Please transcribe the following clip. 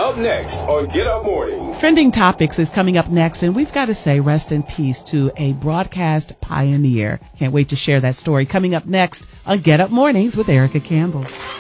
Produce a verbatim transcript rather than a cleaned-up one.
Up next on Get Up Morning. Trending Topics is coming up next, and we've got to say rest in peace to a broadcast pioneer. Can't wait to share that story coming up next on Get Up Mornings with Erica Campbell.